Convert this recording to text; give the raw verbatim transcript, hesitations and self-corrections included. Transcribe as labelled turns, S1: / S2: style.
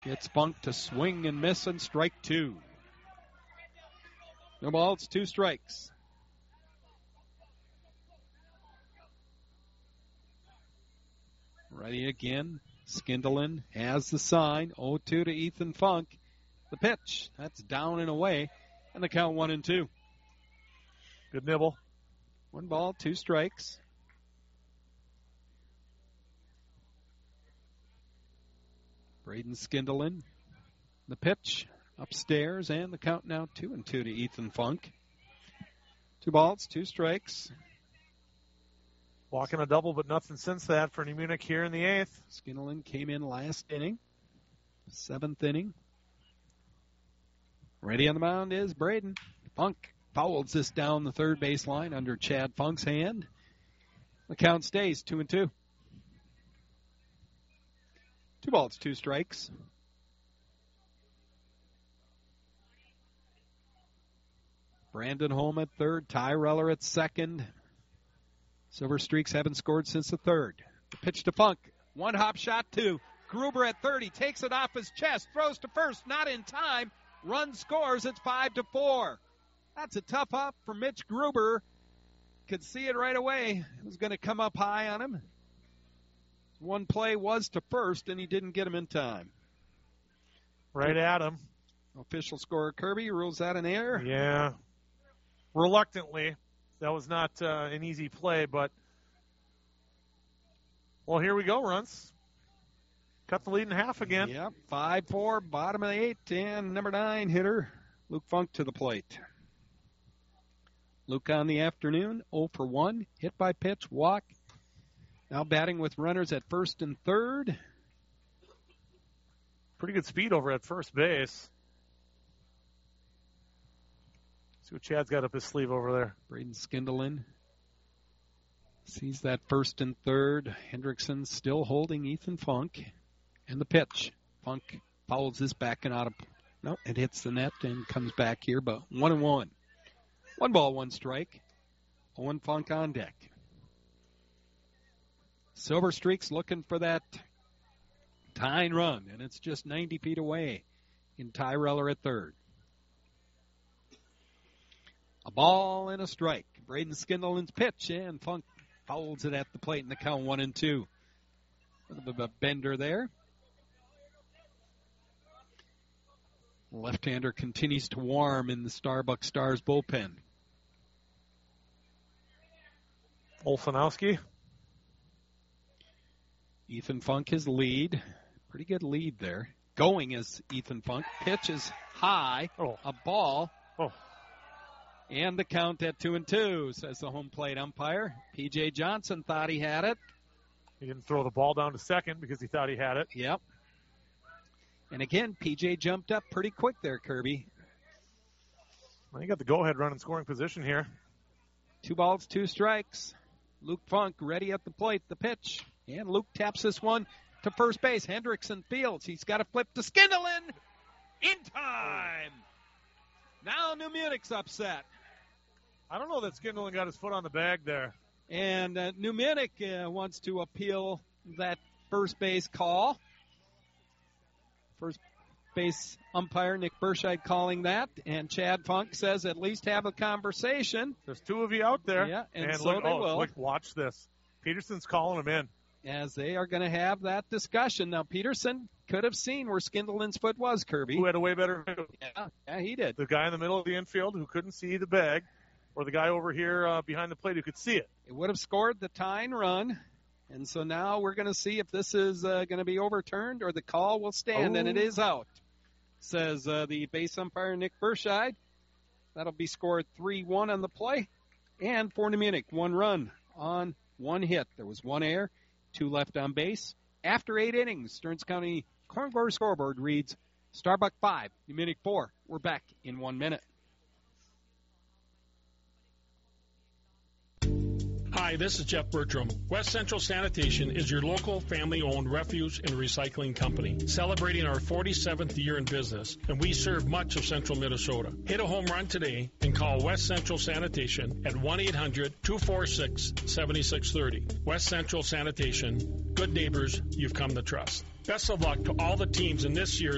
S1: It's Funk to swing and miss and strike two. No balls, two strikes. Ready again. Skindelen has the sign. oh two to Ethan Funk. The pitch. That's down and away. And the count one and two.
S2: Good nibble.
S1: One ball, two strikes. Braden Skindelen. The pitch upstairs, and the count now two and two to Ethan Funk. Two balls, two strikes.
S2: Walking a double, but nothing since that for New Munich here in the eighth.
S1: Skindelen came in last inning, seventh inning. Ready on the mound is Braden. Funk fouls this down the third baseline under Chad Funk's hand. The count stays two and two. Two balls, two strikes. Brandon Holm at third, Ty Reller at second. Silver Streaks haven't scored since the third. The pitch to Funk. One hop shot to Gruber at third. He takes it off his chest, throws to first, not in time. Run scores. It's five to four. That's a tough hop for Mitch Gruber. Could see it right away. It was going to come up high on him. One play was to first, and he didn't get him in time.
S2: Right at him.
S1: Official scorer Kirby rules that an error.
S2: Yeah. Reluctantly. That was not uh, an easy play, but, well, here we go, Runs. Cut the lead in half again.
S1: Yep, five four, bottom of the eighth, and number nine hitter, Luke Funk to the plate. Luke on the afternoon, oh for one, hit by pitch, walk. Now batting with runners at first and third.
S2: Pretty good speed over at first base. See what Chad's got up his sleeve over there.
S1: Braden Skindelen sees that first and third. Hendrickson still holding Ethan Funk. And the pitch. Funk fouls this back and out of... No, it hits the net and comes back here, but one and one. One ball, one strike. Owen Funk on deck. Silver Streaks looking for that tying run, and it's just ninety feet away in Ty Reller at third. A ball and a strike. Braden Skindelen's pitch, and Funk fouls it at the plate in the count one and two. A little bit of a bender there. The left-hander continues to warm in the Starbucks Stars bullpen.
S2: Olfanowski.
S1: Ethan Funk his lead. Pretty good lead there. Going is Ethan Funk. Pitch is high.
S2: Oh.
S1: A ball.
S2: Oh.
S1: And the count at two and two, says the home plate umpire. P J Johnson thought he had it.
S2: He didn't throw the ball down to second because he thought he had it.
S1: Yep. And again, P J jumped up pretty quick there, Kirby.
S2: Well, he got the go-ahead run in scoring position here.
S1: Two balls, two strikes. Luke Funk ready at the plate. The pitch. And Luke taps this one to first base. Hendrickson fields. He's got a flip to Skindelen. In time. Now New Munich's upset.
S2: I don't know that Skindelen got his foot on the bag there.
S1: And uh, New Munich uh, wants to appeal that first base call. First base umpire Nick Burscheid calling that. And Chad Funk says at least have a conversation.
S2: There's two of you out there.
S1: Yeah, and,
S2: and
S1: so
S2: look,
S1: they
S2: oh,
S1: will.
S2: Look, watch this. Peterson's calling him in.
S1: As they are going to have that discussion. Now, Peterson could have seen where Skindelen's foot was, Kirby.
S2: Who had a way better view.
S1: Yeah, yeah, he did.
S2: The guy in the middle of the infield who couldn't see the bag, or the guy over here uh, behind the plate who could see it.
S1: It would have scored the tying run. And so now we're going to see if this is uh, going to be overturned or the call will stand, oh. And it is out, says uh, the base umpire Nick Burscheid. That'll be scored three one on the play. And for New Munich, one run on one hit. There was one error, two left on base. After eight innings, Stearns County Corn Grower scoreboard reads Starbuck five, New Munich four. We're back in one minute.
S3: Hi, this is Jeff Bertram. West Central Sanitation is your local family-owned refuse and recycling company, celebrating our forty-seventh year in business, and we serve much of central Minnesota. Hit a home run today and call West Central Sanitation at one eight hundred two four six seven six three zero. West Central Sanitation, good neighbors you've come to trust. Best of luck to all the teams in this year's